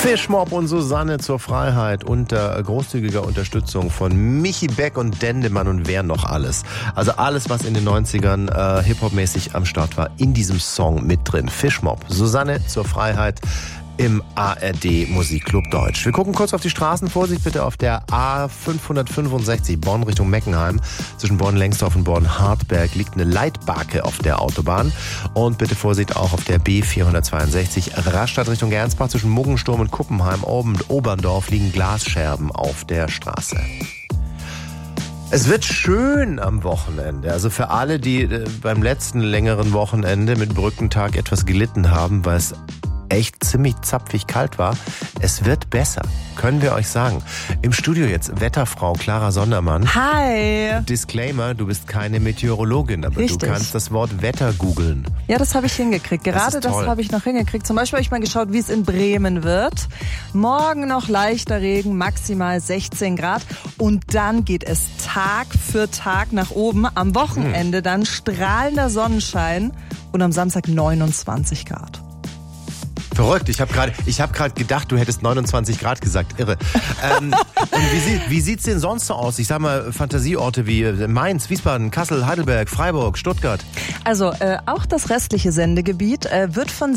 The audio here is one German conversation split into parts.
Fischmob und Susanne zur Freiheit unter großzügiger Unterstützung von Michi Beck und Dendemann und wer noch alles. Also alles, was in den 90ern Hip-Hop-mäßig am Start war, in diesem Song mit drin. Fischmob, Susanne zur Freiheit im ARD Musikclub Deutsch. Wir gucken kurz auf die Straßen. Vorsicht bitte auf der A565 Bonn Richtung Meckenheim. Zwischen Bonn-Lengsdorf und Bonn-Hartberg liegt eine Leitbarke auf der Autobahn. Und bitte Vorsicht auch auf der B462 Rastatt Richtung Gernsbach. Zwischen Muggensturm und Kuppenheim und Oberndorf liegen Glasscherben auf der Straße. Es wird schön am Wochenende. Also für alle, die beim letzten längeren Wochenende mit Brückentag etwas gelitten haben, weil es echt ziemlich zapfig kalt war. Es wird besser, können wir euch sagen. Im Studio jetzt Wetterfrau Clara Sondermann. Hi. Disclaimer, du bist keine Meteorologin, aber Richtig. Du kannst das Wort Wetter googeln. Ja, das habe ich hingekriegt. Gerade das habe ich noch hingekriegt. Zum Beispiel habe ich mal geschaut, wie es in Bremen wird. Morgen noch leichter Regen, maximal 16 Grad. Und dann geht es Tag für Tag nach oben. Am Wochenende dann strahlender Sonnenschein und am Samstag 29 Grad. Verrückt, ich habe gerade gedacht, du hättest 29 Grad gesagt, irre. Und wie sieht's denn sonst so aus? Ich sag mal, Fantasieorte wie Mainz, Wiesbaden, Kassel, Heidelberg, Freiburg, Stuttgart. Also auch das restliche Sendegebiet wird von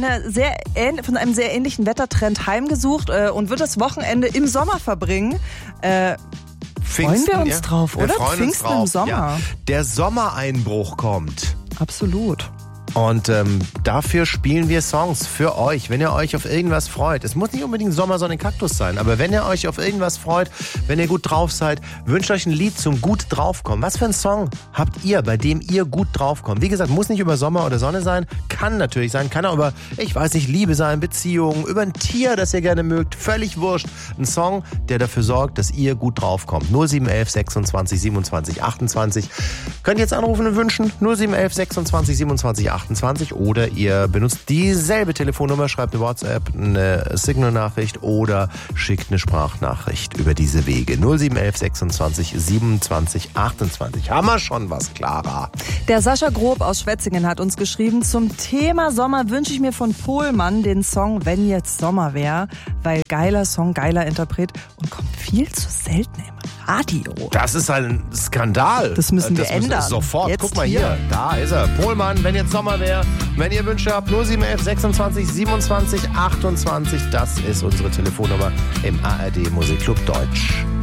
einem sehr ähnlichen Wettertrend heimgesucht und wird das Wochenende im Sommer verbringen. Freuen wir uns drauf, oder? Pfingsten im Sommer. Ja. Der Sommereinbruch kommt. Absolut. Und dafür spielen wir Songs für euch, wenn ihr euch auf irgendwas freut. Es muss nicht unbedingt Sommersonne Kaktus sein, aber wenn ihr euch auf irgendwas freut, wenn ihr gut drauf seid, wünscht euch ein Lied zum gut draufkommen. Was für ein Song habt ihr, bei dem ihr gut draufkommt? Wie gesagt, muss nicht über Sommer oder Sonne sein, kann natürlich sein, kann auch über, ich weiß nicht, Liebe sein, Beziehungen, über ein Tier, das ihr gerne mögt, völlig wurscht. Ein Song, der dafür sorgt, dass ihr gut draufkommt. 0711 26 27 28. Könnt ihr jetzt anrufen und wünschen? 0711 26 27 28. Oder ihr benutzt dieselbe Telefonnummer, schreibt eine WhatsApp, eine Signal-Nachricht oder schickt eine Sprachnachricht über diese Wege. 0711 26 27 28. Haben wir schon was, Clara? Der Sascha Grob aus Schwetzingen hat uns geschrieben, zum Thema Sommer wünsche ich mir von Pohlmann den Song Wenn jetzt Sommer wär, weil geiler Song, geiler Interpret und kommt viel zu selten im Radio. Das ist ein Skandal. Das müssen wir ändern. Sofort. Jetzt Guck mal hier. Da ist er. Pohlmann, wenn jetzt Sommer wäre. Wenn ihr Wünsche habt, 0711 26 27 28. Das ist unsere Telefonnummer im ARD Musikclub Deutsch.